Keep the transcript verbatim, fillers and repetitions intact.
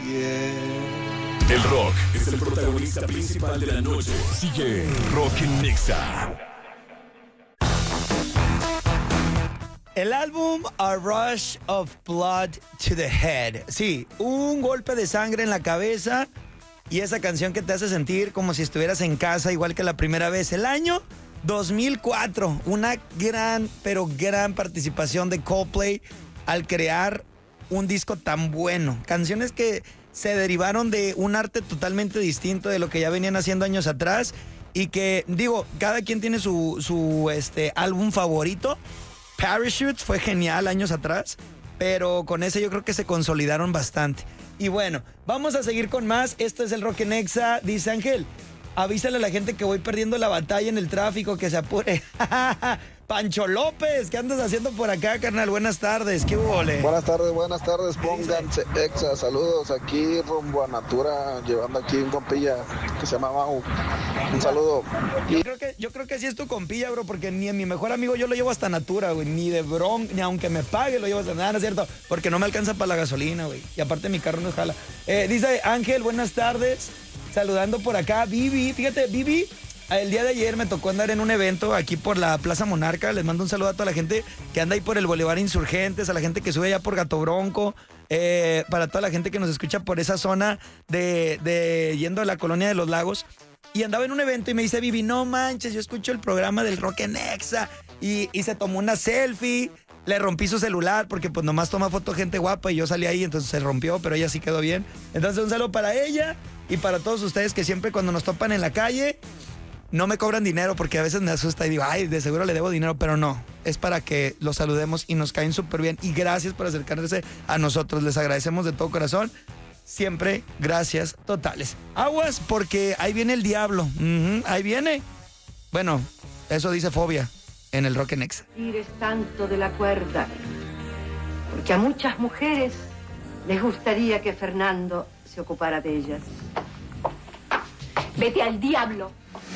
Yeah. El rock es el protagonista principal de la noche. Sigue Rock en Nexa. El álbum A Rush of Blood to the Head. Sí, un golpe de sangre en la cabeza y esa canción que te hace sentir como si estuvieras en casa, igual que la primera vez. El año dos mil cuatro, una gran, pero gran participación de Coldplay al crear un disco tan bueno. Canciones que se derivaron de un arte totalmente distinto de lo que ya venían haciendo años atrás y que, digo, cada quien tiene su, su este, álbum favorito. Parachutes fue genial años atrás, pero con ese yo creo que se consolidaron bastante. Y bueno, vamos a seguir con más. Esto es el Rock en Nexa. Dice Ángel, avísale a la gente que voy perdiendo la batalla en el tráfico, que se apure. Pancho López, ¿qué andas haciendo por acá, carnal? Buenas tardes, ¿qué hubo, le? Buenas tardes, buenas tardes, pónganse Exa, saludos aquí rumbo a Natura, llevando aquí un compilla que se llama Mau. Un saludo. Yo creo que, yo creo que sí es tu compilla, bro, porque ni a mi mejor amigo yo lo llevo hasta Natura, güey, ni de bron, ni aunque me pague lo llevo hasta nada, ¿no es cierto? Porque no me alcanza para la gasolina, güey, y aparte mi carro no jala. Eh, dice Ángel, buenas tardes, saludando por acá, Vivi, fíjate, Vivi. El día de ayer me tocó andar en un evento aquí por la Plaza Monarca. Les mando un saludo a toda la gente que anda ahí por el Boulevard Insurgentes, a la gente que sube allá por Gato Bronco, eh, para toda la gente que nos escucha por esa zona de, de yendo a la Colonia de los Lagos. Y andaba en un evento y me dice, Vivi, no manches, yo escucho el programa del Rock en Nexa. Y, y se tomó una selfie, le rompí su celular porque pues nomás toma foto gente guapa y yo salí ahí, entonces se rompió, pero ella sí quedó bien. Entonces un saludo para ella y para todos ustedes que siempre cuando nos topan en la calle no me cobran dinero porque a veces me asusta y digo, ay, de seguro le debo dinero, pero no, es para que los saludemos y nos caen súper bien. Y gracias por acercarse a nosotros, les agradecemos de todo corazón. Siempre gracias totales. Aguas porque ahí viene el diablo, uh-huh, ahí viene. Bueno, eso dice Fobia en el Rock en Nexa. Tires tanto de la cuerda, porque a muchas mujeres les gustaría que Fernando se ocupara de ellas. Vete al diablo.